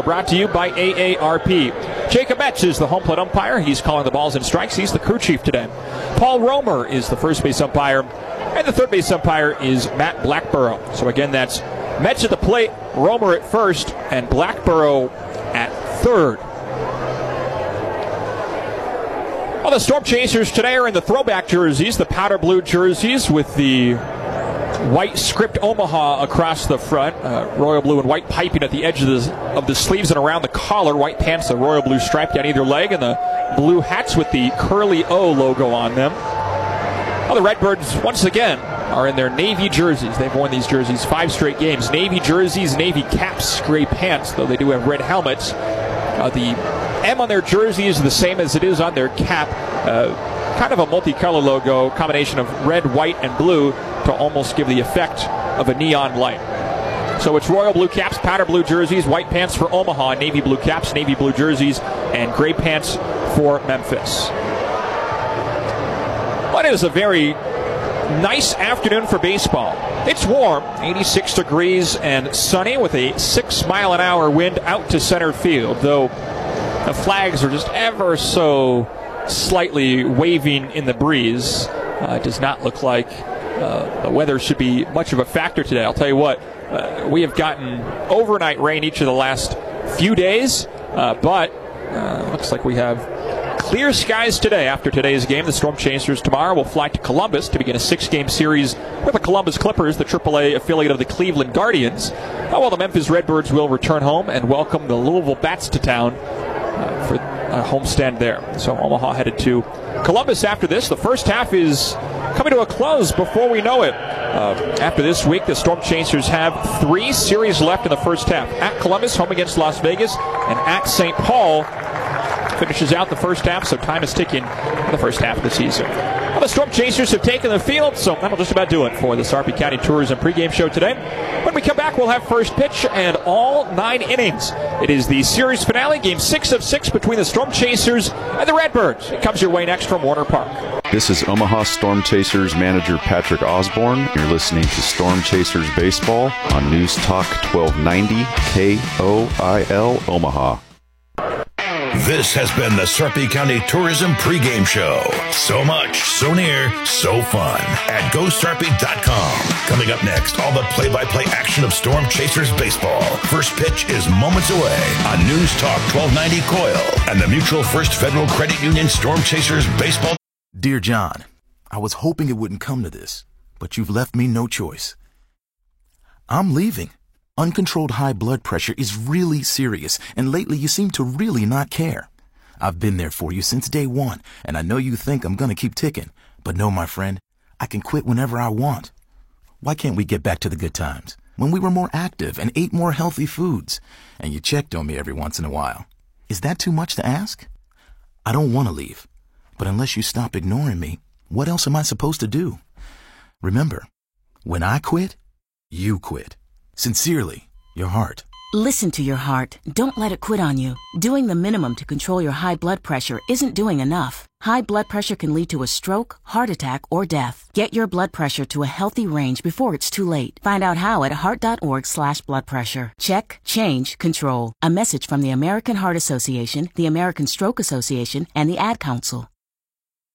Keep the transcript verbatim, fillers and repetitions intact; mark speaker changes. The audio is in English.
Speaker 1: are brought to you by A A R P. Jacob Betts is the home plate umpire. He's calling the balls and strikes. He's the crew chief today. Paul Romer is the first base umpire. And the third base umpire is Matt Blackborough. So again, that's Metz at the plate, Romer at first, and Blackborough at third. Well, the Storm Chasers today are in the throwback jerseys, the powder blue jerseys with the white script Omaha across the front, uh, royal blue and white piping at the edge of the, of the sleeves and around the collar, white pants, the royal blue stripe down either leg, and the blue hats with the curly O logo on them. Well, the Redbirds, once again, are in their navy jerseys. They've worn these jerseys five straight games. Navy jerseys, navy caps, gray pants, though they do have red helmets. Uh, the M on their jersey is the same as it is on their cap. Uh, kind of a multicolor logo, combination of red, white, and blue to almost give the effect of a neon light. So it's royal blue caps, powder blue jerseys, white pants for Omaha, navy blue caps, navy blue jerseys, and gray pants for Memphis. But it is a very nice afternoon for baseball. It's warm, eighty-six degrees and sunny with a six mile an hour wind out to center field, though the flags are just ever so slightly waving in the breeze. Uh, it does not look like uh, the weather should be much of a factor today. I'll tell you what, uh, we have gotten overnight rain each of the last few days, uh, but uh, looks like we have clear skies today. After today's game, the Storm Chasers tomorrow will fly to Columbus to begin a six-game series with the Columbus Clippers, the triple A affiliate of the Cleveland Guardians. Uh, while the Memphis Redbirds will return home and welcome the Louisville Bats to town uh, for a homestand there. So Omaha headed to Columbus after this. The first half is coming to a close before we know it. Uh, after this week, the Storm Chasers have three series left in the first half. At Columbus, home against Las Vegas, and at Saint Paul. Finishes out the first half, so time is ticking for the first half of the season. Well, the Storm Chasers have taken the field, so that'll just about do it for the Sarpy County Tourism pregame show today. When we come back, we'll have first pitch and all nine innings. It is the series finale, game six of six between the Storm Chasers and the Redbirds. It comes your way next from Warner Park.
Speaker 2: This is Omaha Storm Chasers manager Patrick Osborne. You're listening to Storm Chasers Baseball on News Talk twelve ninety K O I L Omaha.
Speaker 3: This has been the Sarpy County Tourism pregame show. So much, so near, so fun at go sarpy dot com. Coming up next, all the play-by-play action of Storm Chasers baseball. First pitch is moments away on News Talk twelve ninety Coil and the Mutual First Federal Credit Union Storm Chasers baseball.
Speaker 4: Dear John, I was hoping it wouldn't come to this, but you've left me no choice. I'm leaving. Uncontrolled high blood pressure is really serious, and lately you seem to really not care. I've been there for you since day one, and I know you think I'm gonna keep ticking, but no, my friend, I can quit whenever I want. Why can't we get back to the good times, when we were more active and ate more healthy foods, and you checked on me every once in a while? Is that too much to ask? I don't want to leave, but unless you stop ignoring me, what else am I supposed to do? Remember, when I quit, you quit. Sincerely, your heart.
Speaker 5: Listen to your heart. Don't let it quit on you. Doing the minimum to control your high blood pressure isn't doing enough. High blood pressure can lead to a stroke, heart attack, or death. Get your blood pressure to a healthy range before it's too late. Find out how at heart.org slash blood pressure. Check, change, control. A message from the American Heart Association, the American Stroke Association, and the Ad Council.